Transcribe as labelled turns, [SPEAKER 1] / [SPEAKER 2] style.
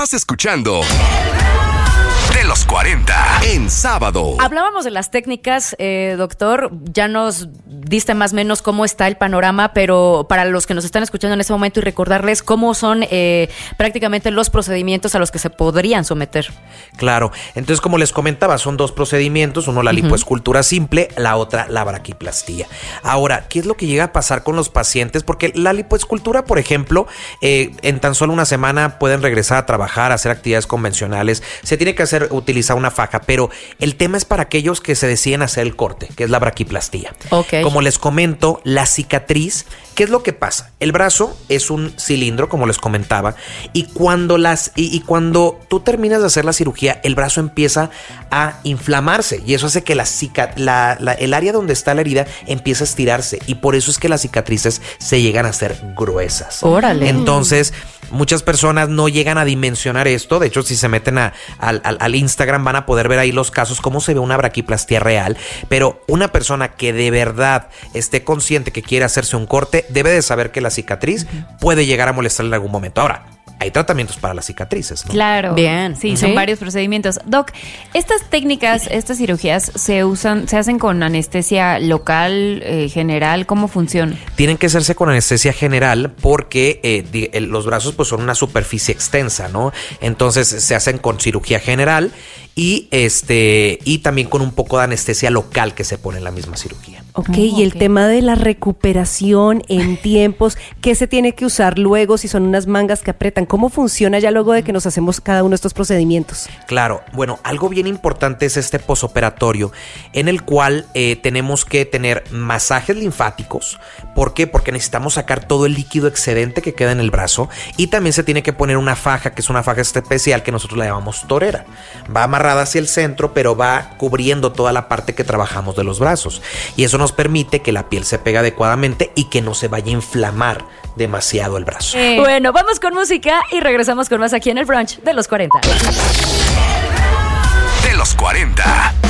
[SPEAKER 1] Estás escuchando De los 40 en sábado.
[SPEAKER 2] Hablábamos de las técnicas, doctor. Ya nos diste más o menos cómo está el panorama, pero para los que nos están escuchando en este momento y recordarles cómo son prácticamente los procedimientos a los que se podrían someter.
[SPEAKER 3] Claro. Entonces, como les comentaba, son dos procedimientos. Uno, la lipoescultura simple, la otra, la braquiplastía. Ahora, ¿qué es lo que llega a pasar con los pacientes? Porque la lipoescultura, por ejemplo, en tan solo una semana pueden regresar a trabajar, a hacer actividades convencionales. Se tiene que utilizar una faja, pero el tema es para aquellos que se deciden hacer el corte, que es la braquiplastía.
[SPEAKER 2] Okay.
[SPEAKER 3] Como les comento, la cicatriz, ¿qué es lo que pasa? El brazo es un cilindro, como les comentaba, y cuando tú terminas de hacer la cirugía, el brazo empieza a inflamarse y eso hace que el área donde está la herida empieza a estirarse y por eso es que las cicatrices se llegan a hacer gruesas.
[SPEAKER 2] ¡Órale!
[SPEAKER 3] Entonces, muchas personas no llegan a dimensionar esto. De hecho, si se meten al Instagram van a poder ver ahí los casos, cómo se ve una braquiplastía real. Pero una persona que de verdad esté consciente que quiere hacerse un corte, debe de saber que la cicatriz puede llegar a molestarle en algún momento. Ahora, hay tratamientos para las cicatrices, ¿no?
[SPEAKER 4] Claro.
[SPEAKER 2] Bien.
[SPEAKER 4] Sí, son varios procedimientos. Doc, estas técnicas, estas cirugías se hacen con anestesia local, general, ¿cómo funciona?
[SPEAKER 3] Tienen que hacerse con anestesia general porque los brazos pues son una superficie extensa, ¿no? Entonces se hacen con cirugía general y también con un poco de anestesia local que se pone en la misma cirugía.
[SPEAKER 5] Ok, y el tema de la recuperación en tiempos, ¿qué se tiene que usar luego si son unas mangas que apretan? ¿Cómo funciona ya luego de que nos hacemos cada uno de estos procedimientos?
[SPEAKER 3] Claro, bueno, algo bien importante es este posoperatorio en el cual tenemos que tener masajes linfáticos. ¿Por qué? Porque necesitamos sacar todo el líquido excedente que queda en el brazo y también se tiene que poner una faja, que es una faja especial que nosotros la llamamos torera. Va amarrada hacia el centro, pero va cubriendo toda la parte que trabajamos de los brazos y eso nos permite que la piel se pegue adecuadamente y que no se vaya a inflamar demasiado el brazo.
[SPEAKER 2] Bueno, vamos con música y regresamos con más aquí en el brunch de los 40.
[SPEAKER 1] De los 40.